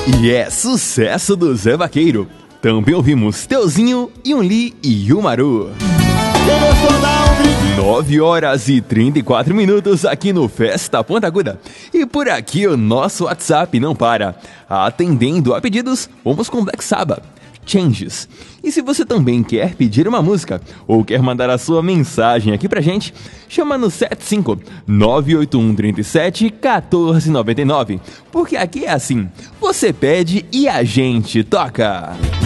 E é sucesso do Zé Vaqueiro. Também ouvimos Teuzinho, Yunli e Yumaru. 9h34 aqui no Festa Ponta Aguda. E por aqui o nosso WhatsApp não para. Atendendo a pedidos, vamos com Black Sabbath, Changes. E se você também quer pedir uma música ou quer mandar a sua mensagem aqui pra gente, chama no 75-98137-1499. Porque aqui é assim, você pede e a gente toca.